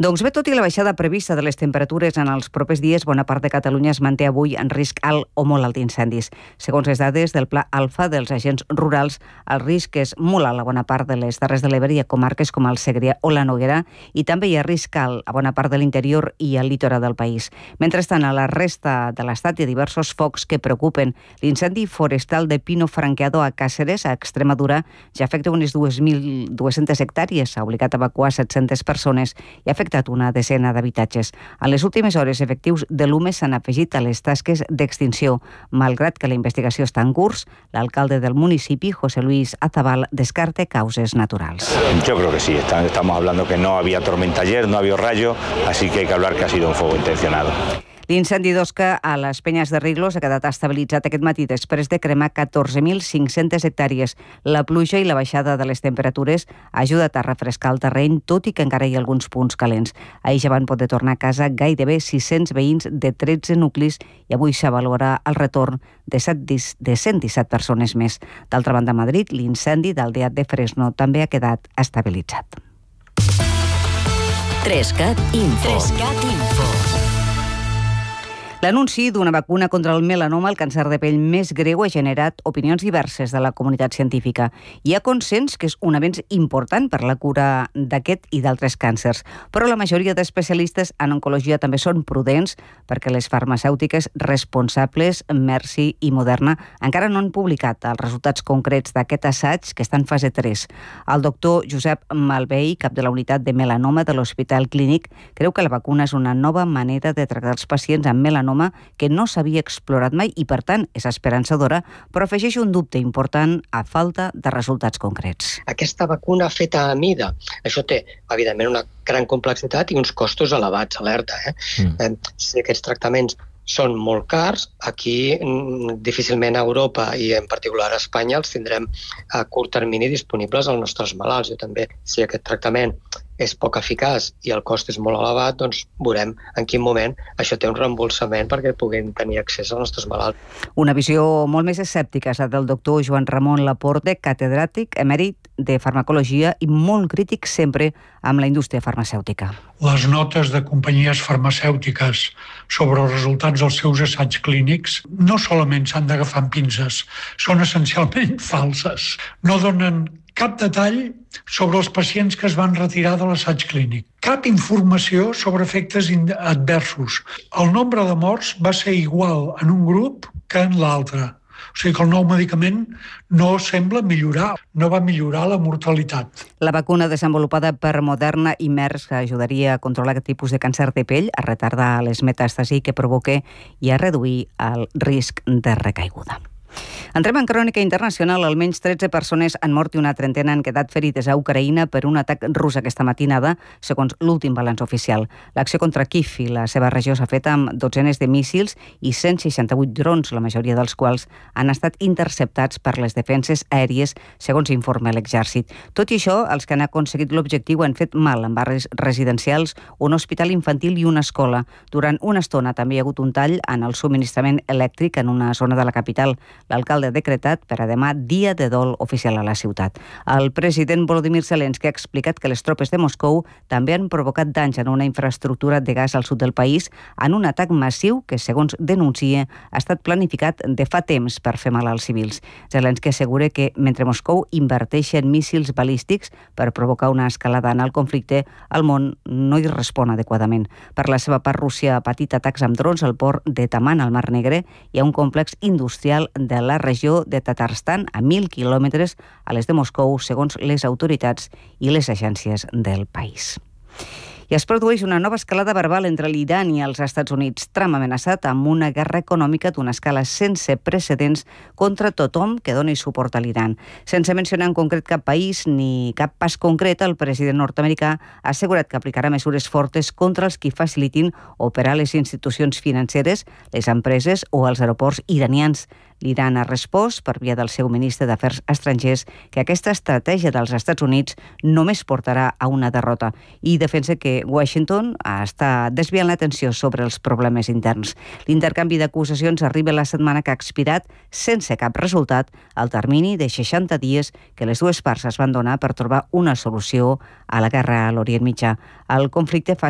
Doncs bé, tot i la baixada prevista de les temperatures en els propers dies, bona part de Catalunya es manté avui en risc alt o molt alt d'incendis. Segons les dades del Pla Alfa dels agents rurals, el risc és molt alt a bona part de les Terres de l'Ebre i a comarques com el Segrià o la Noguera, i també hi ha risc alt a bona part de l'interior i al litoral del país. Mentrestant, a la resta de l'estat hi ha diversos focs que preocupen. L'incendi forestal de Pino Franqueado a Càceres, a Extremadura, ja afecta unes 2.200 hectàrees, ha obligat a evacuar 700 persones i ha afectat una desena d'habitatges. En les últimes hores, efectius de l'UME s'han afegit a les tasques d'extinció. Malgrat que la investigació està en curs, l'alcalde del municipi, José Luis Azabal, descarta causes naturals. Yo creo que sí. Estamos hablando que no había tormenta ayer, no había rayo, así que hay que hablar que ha sido un fuego intencionado. L'incendi d'Osca a les Penyes de Riglos ha quedat estabilitzat aquest matí després de cremar 14.500 hectàrees. La pluja i la baixada de les temperatures ha ajudat a refrescar el terreny, tot i que encara hi ha alguns punts calents. Ahir ja van poder tornar a casa gairebé 600 veïns de 13 nuclis i avui s'avaluarà el retorn de 117 persones més. D'altra banda, a Madrid, l'incendi d'Aldeat de Fresno també ha quedat estabilitzat. 3CAT Info. L'anunci d'una vacuna contra el melanoma, el càncer de pell més greu, ha generat opinions diverses de la comunitat científica. Hi ha consens que és un avenç important per la cura d'aquest i d'altres càncers, però la majoria d'especialistes en oncologia també són prudents perquè les farmacèutiques responsables, Mercy i Moderna, encara no han publicat els resultats concrets d'aquest assaig que està en fase 3. El doctor Josep Malvei, cap de la unitat de melanoma de l'Hospital Clínic, creu que la vacuna és una nova manera de tractar els pacients amb melanoma que no s'havia explorat mai i, per tant, és esperançadora, però afegeix un dubte important a falta de resultats concrets. Aquesta vacuna feta a mida, això té, evidentment, una gran complexitat i uns costos elevats, alerta. Si aquests tractaments són molt cars, aquí difícilment a Europa i en particular a Espanya els tindrem a curt termini disponibles als nostres malalts. Jo també, si aquest tractament és poc eficaç i el cost és molt elevat, doncs veurem en quin moment això té un reembolsament perquè puguin tenir accés als nostres malalts. Una visió molt més escèptica és la del doctor Joan Ramon Laporte, catedràtic emèrit de farmacologia i molt crític sempre amb la indústria farmacèutica. Les notes de companyies farmacèutiques sobre els resultats dels seus assaigs clínics no solament s'han d'agafar amb pinces, són essencialment falses. No donen cap detall sobre els pacients que es van retirar de l'assaig clínic. Cap informació sobre efectes adversos. El nombre de morts va ser igual en un grup que en l'altre. O sigui que el nou medicament no sembla millorar, no va millorar la mortalitat. La vacuna desenvolupada per Moderna i Merck ajudaria a controlar aquest tipus de càncer de pell, a retardar les metàstasis que provoca i a reduir el risc de recaiguda. Entrem en crònica internacional. Almenys 13 persones han mort i una trentena han quedat ferides a Ucraïna per un atac rus aquesta matinada, segons l'últim balanç oficial. L'acció contra Kíev i la seva regió s'ha fet amb dotzenes de míssils i 168 drons, la majoria dels quals han estat interceptats per les defenses aèries, segons informa l'exèrcit. Tot i això, els que han aconseguit l'objectiu han fet mal en barris residencials, un hospital infantil i una escola. Durant una estona també hi ha hagut un tall en el subministrament elèctric en una zona de la capital. L'alcalde ha decretat per a demà dia de dol oficial a la ciutat. El president Volodymyr Zelensky ha explicat que les tropes de Moscou també han provocat danys en una infraestructura de gas al sud del país en un atac massiu que, segons denuncia, ha estat planificat de fa temps per fer mal als civils. Zelensky assegura que mentre Moscou inverteix en míssils balístics per provocar una escalada en el conflicte, el món no hi respon adequadament. Per la seva part, Rússia ha patit atacs amb drons al port de Taman, al Mar Negre, i a un complex industrial de la regió de Tatarstan, a 1.000 quilòmetres a l'est de Moscou, segons les autoritats i les agències del país. I es produeix una nova escalada verbal entre l'Iran i els Estats Units. Trump ha amenaçat amb una guerra econòmica d'una escala sense precedents contra tothom que doni suport a l'Iran. Sense mencionar en concret cap país ni cap pas concret, el president nord-americà ha assegurat que aplicarà mesures fortes contra els que facilitin operar les institucions financeres, les empreses o els aeroports iranians. L'Iran ha respost, per via del seu ministre d'Afers Estrangers, que aquesta estratègia dels Estats Units només portarà a una derrota i defensa que Washington està desviant l'atenció sobre els problemes interns. L'intercanvi d'acusacions arriba la setmana que ha expirat sense cap resultat al termini de 60 dies que les dues parts es van donar per trobar una solució a la guerra a l'Orient Mitjà. El conflicte fa